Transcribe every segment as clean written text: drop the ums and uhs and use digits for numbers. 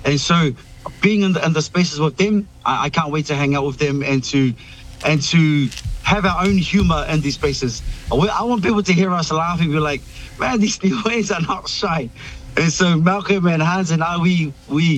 And so being in the spaces with them, I can't wait to hang out with them and to have our own humor in these spaces. I want people to hear us laughing, be like, man, these new ways are not shy. And so Malcolm and Hans and I, we're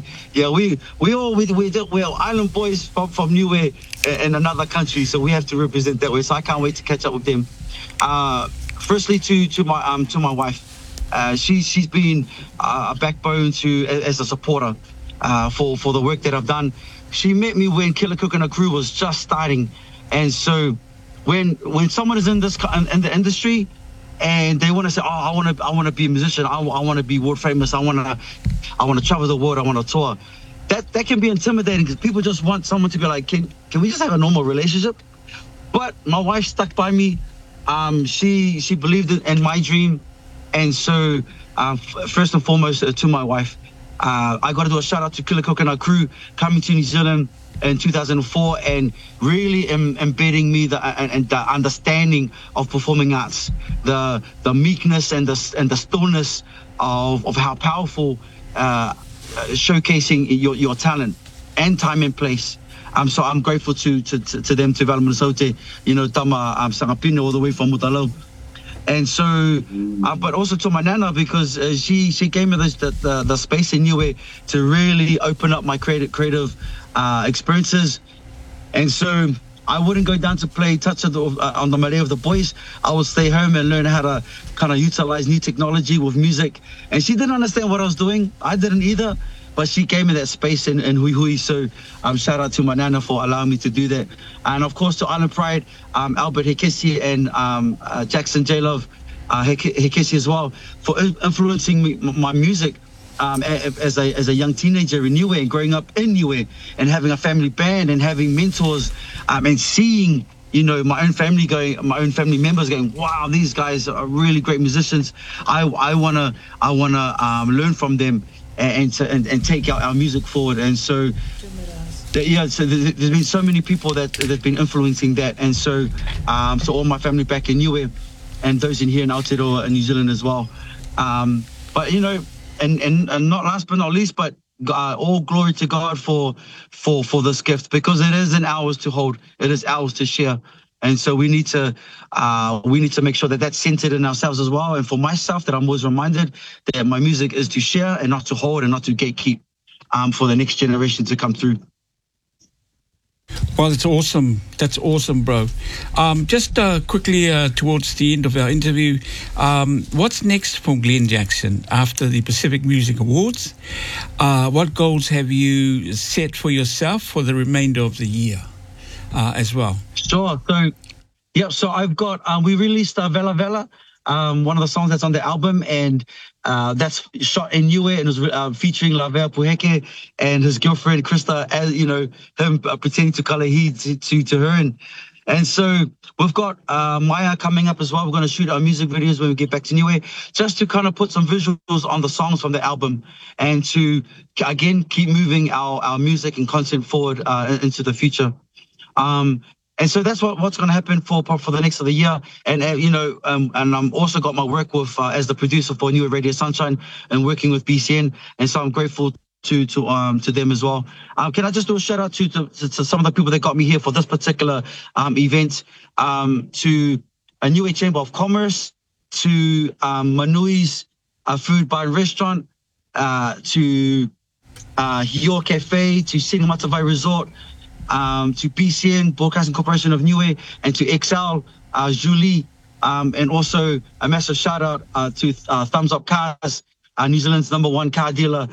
island boys from Niue in another country, so we have to represent that way. So I can't wait to catch up with them. Firstly, to my wife, she's been a backbone as a supporter for the work that I've done. She met me when Killer Cook and a Crew was just starting, and so when someone is in the industry and they want to say, oh, I want to be a musician, I want to be world famous, I want to travel the world, I want to tour. That can be intimidating because people just want someone to be like, can we just have a normal relationship? But my wife stuck by me. She believed in my dream, and so first and foremost to my wife, I got to do a shout out to Killer Cook and our Crew coming to New Zealand in 2004 and really embedding me the understanding of performing arts, the meekness and the stillness of how powerful showcasing your talent and time and place. So I'm grateful to them, to Vala Manasote, Tama Sangapino all the way from Mutalo. And so, but also to my nana, because she gave me the space in Niue to really open up my creative experiences. And so I wouldn't go down to play touch on the mare of the boys. I would stay home and learn how to kind of utilize new technology with music. And she didn't understand what I was doing. I didn't either. But she gave me that space in Hui Hui. So shout out to my nana for allowing me to do that. And of course to Island Pride, Albert Hekesi and Jackson J. Love Hekesi as well, for influencing my music as a young teenager in Niue and growing up in Niue and having a family band and having mentors and seeing my own family members going, wow, these guys are really great musicians. I wanna learn from them and take our music forward. And so so there's been so many people that have been influencing that. And so all my family back in Niue and those in here in Aotearoa and New Zealand as well. But and not last but not least, but all glory to God for this gift, because it isn't ours to hold, it is ours to share. And so we need to make sure that that's centered in ourselves as well. And for myself, that I'm always reminded that my music is to share and not to hold and not to gatekeep for the next generation to come through. Well, that's awesome. That's awesome, bro. Just quickly towards the end of our interview, what's next for Glenn Jackson after the Pacific Music Awards? What goals have you set for yourself for the remainder of the year as well? Sure. So I've got, we released Vela Vela, one of the songs that's on the album, and that's shot in Niue and was featuring Lavea Puheke and his girlfriend Krista, as him pretending to color heed to her, and so we've got Maya coming up as well. We're going to shoot our music videos when we get back to Niue, just to kind of put some visuals on the songs from the album and to again keep moving our music and content forward into the future. And so that's what's going to happen for the next of the year. And and I'm also got my work with as the producer for Niue Radio Sunshine and working with BCN. And so I'm grateful to them as well. Can I just do a shout out to some of the people that got me here for this particular event? To a Niue Chamber of Commerce, to Manui's Food Bar and Restaurant, to Hio Cafe, to Singamatavai Resort, to BCN, Broadcasting Corporation of Niue, and to XL, Julie, and also a massive shout out to Thumbs Up Cars, New Zealand's #1 car dealer.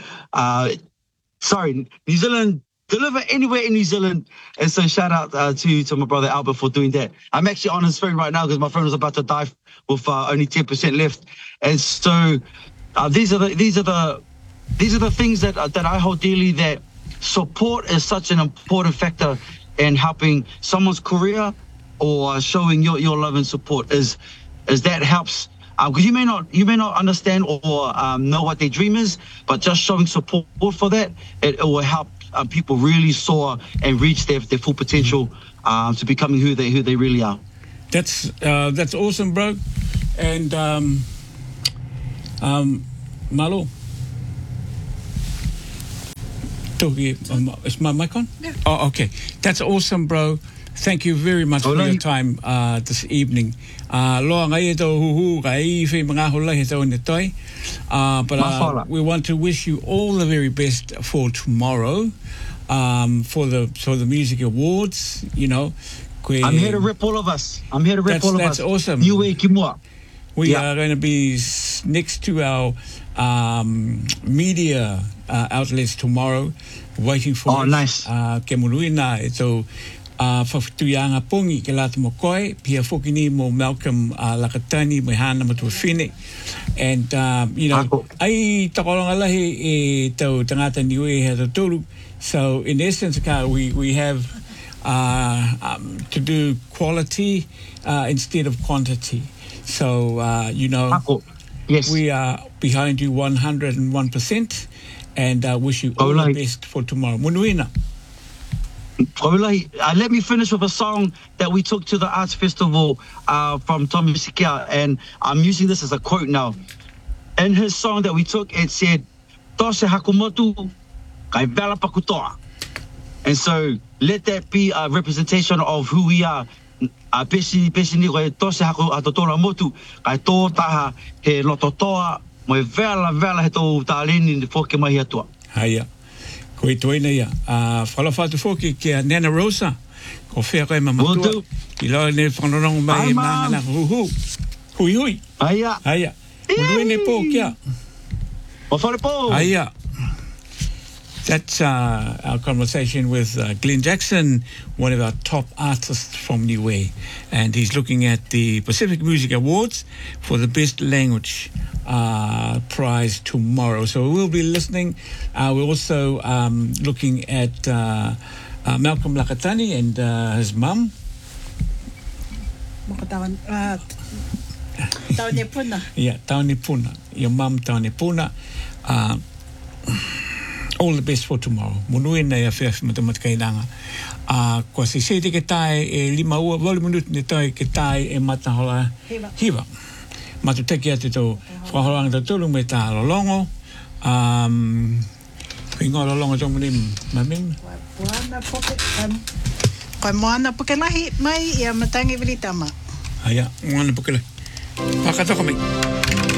New Zealand, deliver anywhere in New Zealand. And so shout out to my brother Albert for doing that. I'm actually on his phone right now because my phone was about to die with only 10% left. And so these are the things that I hold dearly, that support is such an important factor in helping someone's career or showing your love and support, is that helps, because you may not understand or know what their dream is, but just showing support for that, it will help people really soar and reach their full potential to becoming who they really are. That's awesome, bro. And Malo. Is my mic on? Yeah. Oh, okay. That's awesome, bro. Thank you very much for your time this evening. But we want to wish you all the very best for tomorrow, for the music awards. You know, I'm here to rip all of us. That's awesome. Niue Kimua. We are going to be next to our media outlets tomorrow, waiting for us. Oh, nice. Ke muruina so whawhituianga pongi ke lata mo koe, pia whokini mo Malcolm Lakatani, mo hana mo tuawhine. And, you know, ai takolonga lahi e tau tangata niue he tolu. So, in essence, we have to do quality instead of quantity. So, you know, yes, we are behind you 101% and wish you all the best for tomorrow. Munuina. Let me finish with a song that we took to the Arts Festival from Tommy Sikia, and I'm using this as a quote now. In his song that we took, it said, Tose hakumotu kai vela pakutoa. And so let that be a representation of who we are. Pesi ni koe tose haku atotora motu kai tō taha he lototoa mo vela he tō tāleni ni whoke mai atua. Haia. Koe toina ia. Whalawhatu whoke kia Nana Rosa. Ko whea koe mamatua. I loa ne whanonongo mai e maangana huhu. Hui hui. Haia. Haia. Muduene pō kia. O whare pō. Haia. That's our conversation with Glenn Jackson, one of our top artists from Niue. And he's looking at the Pacific Music Awards for the Best Language prize tomorrow. So we'll be listening. We're also looking at Malcolm Lakatani and his mum. Taone Puna. Yeah, Taone Puna. Your mum, Taone Puna. All the best for tomorrow. Munuina ia whea matamatakeinanga. Kua se te ke tae e 5 ua, 8 minuti ne tae ke tae e matahola hiwa. Matuteki atu tau whaholanga tau tulu me tā lolongo. Koe ngā lolongo tō muni maming. Koe moana pukelahi mai ia matangi wili tama. Aia, moana pukelahi. Pakatoko mai.